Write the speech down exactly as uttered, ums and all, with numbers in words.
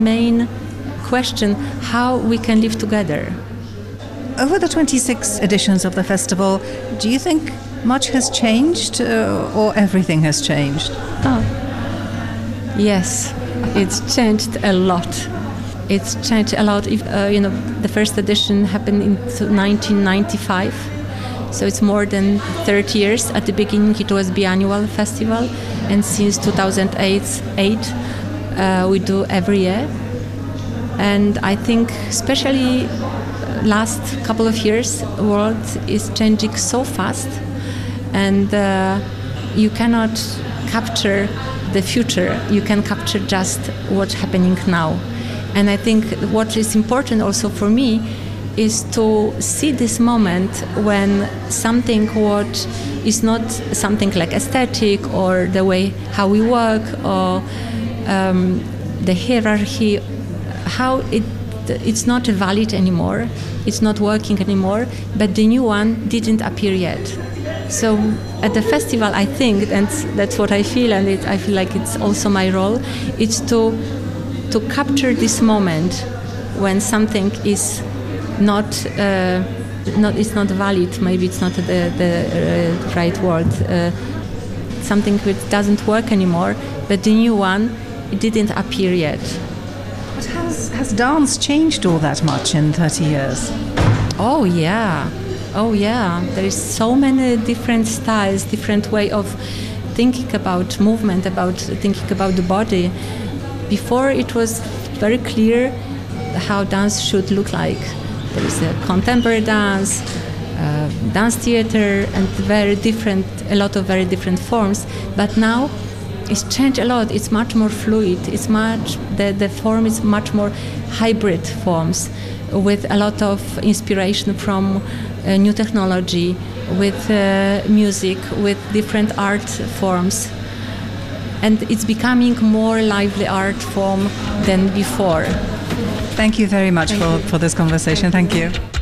Main question, how we can live together. Over the twenty-six editions of the festival, do you think much has changed uh, or everything has changed? Oh, yes, it's changed a lot. It's changed a lot. If, uh, you know, the first edition happened in nineteen ninety-five, so it's more than thirty years. At the beginning, it was biannual festival, and since two thousand eight, uh, we do every year. And I think, especially last couple of years, the world is changing so fast, and uh, you cannot capture the future. You can capture just what's happening now. And I think what is important also for me is to see this moment when something what is not something like aesthetic or the way how we work or um, the hierarchy, how it it's not valid anymore, it's not working anymore, but the new one didn't appear yet. So at the festival, I think, and that's what I feel, and it, I feel like it's also my role, it's to to capture this moment when something is not uh, not it's not valid. Maybe it's not the the uh, right word. Uh, something which doesn't work anymore, but the new one it didn't appear yet. But has has dance changed all that much in thirty years? Oh yeah, oh yeah. There is so many different styles, different way of thinking about movement, about thinking about the body. Before it was very clear how dance should look like. There is a contemporary dance, uh, dance theater, and very different, a lot of very different forms. But now it's changed a lot. It's much more fluid. It's much the the form is much more hybrid forms, with a lot of inspiration from uh, new technology, with uh, music, with different art forms. And it's becoming more lively art form than before. Thank you very much Thank for, you. for this conversation. Thank you.